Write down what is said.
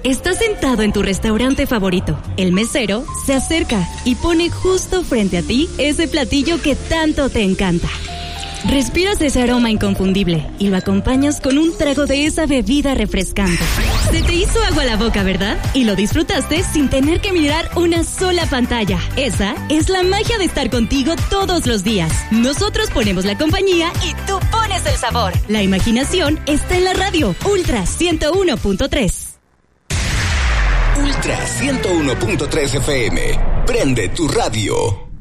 Estás sentado en tu restaurante favorito. El mesero se acerca y pone justo frente a ti ese platillo que tanto te encanta. Respiras ese aroma inconfundible y lo acompañas con un trago de esa bebida refrescante. Se te hizo agua la boca, ¿verdad? Y lo disfrutaste sin tener que mirar una sola pantalla. Esa es la magia de estar contigo todos los días. Nosotros ponemos la compañía y tú pones el sabor. La imaginación está en la radio. Ultra 101.3. Ultra 101.3 FM. Prende tu radio.